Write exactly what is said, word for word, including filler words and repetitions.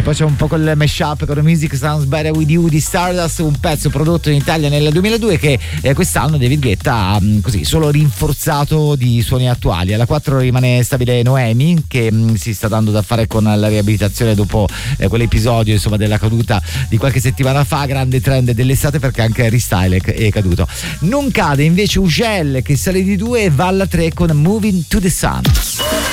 poi c'è un po' quel mashup con Music Sounds Better With You di Stardust, un pezzo prodotto in Italia nel duemiladue che eh, quest'anno David Guetta ha mh, così solo rinforzato di suoni attuali. Alla quattro rimane stabile Noemi, che mh, si sta dando da fare con la riabilitazione dopo eh, quell'episodio insomma della caduta di qualche settimana fa, grande trend dell'estate perché anche Harry Styles è caduto. Non cade invece Ugel, che sale di due e va alla tre con Moving to the Sun.